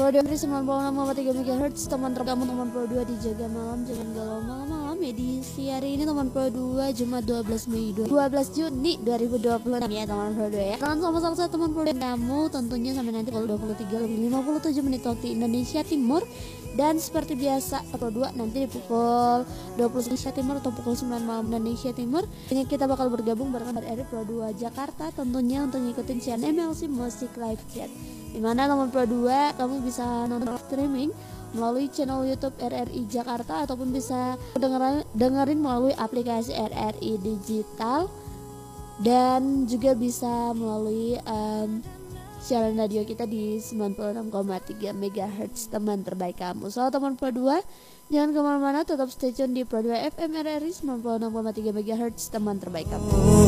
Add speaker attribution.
Speaker 1: Pro 2 96,3 MHz. Teman terkamu teman Pro 2 dijaga malam, jangan galau malam-malam. Edisi hari ini teman Pro 2 Jumat 12 Juni 2026 ya teman Pro 2 ya. Kalian sama salah satu teman Pro 2 kamu tentunya sampai nanti pukul 23.57 menit waktu Indonesia Timur. Dan seperti biasa Pro 2 nanti di pukul 20 Indonesia Timur atau pukul 9 malam Indonesia Timur. Ini kita bakal bergabung bareng RRI Pro 2 Jakarta tentunya untuk ngikutin siaran MLC Music Live Chat. Dimana teman Pro 2 kamu bisa nonton streaming melalui channel YouTube RRI Jakarta ataupun bisa dengerin melalui aplikasi RRI Digital dan juga bisa melalui siaran radio kita di 96,3 MHz teman terbaik kamu. So teman Pro 2 jangan kemana-mana, tetap stay tune di Pro 2 FM RRI 96,3 MHz teman terbaik kamu.